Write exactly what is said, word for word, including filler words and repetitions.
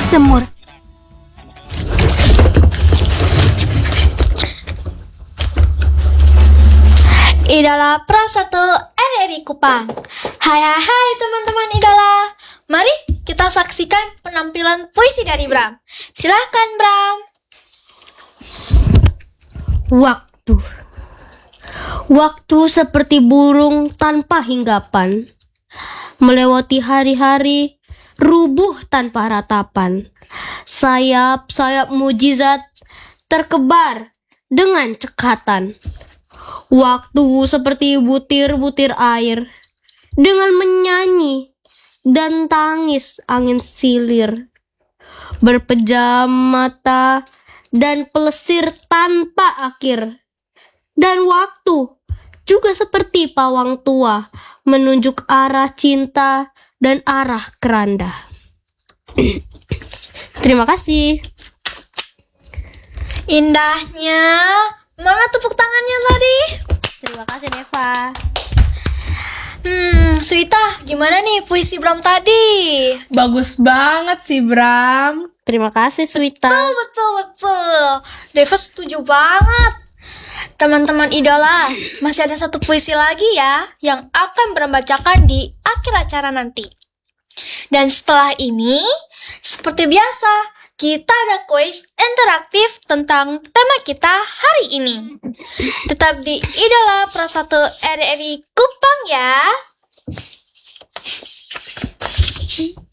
semur. Idola Pro satu R R I Kupang. Hai hai hai teman-teman idola. Mari kita saksikan penampilan puisi dari Bram. Silahkan Bram. Waktu. Waktu seperti burung tanpa hinggapan, melewati hari-hari, rubuh tanpa ratapan. Sayap-sayap mujizat terkebar dengan cekatan. Waktu seperti butir-butir air, dengan menyanyi dan tangis angin silir, berpejam mata dan pelesir tanpa akhir. Dan waktu juga seperti pawang tua, menunjuk arah cinta dan arah keranda. Terima kasih. Indahnya. Mana tepuk tangannya tadi? Terima kasih Neva. Hmm, Swita, gimana nih puisi Bram tadi? Bagus banget sih Bram. Terima kasih Swita. Betul, betul, betul. Deva setuju banget. Teman-teman idola, masih ada satu puisi lagi ya yang akan Bram bacakan di akhir acara nanti. Dan setelah ini, seperti biasa, kita ada kuis interaktif tentang tema kita hari ini. Tetap di Idola Pro satu R R I Kupang ya.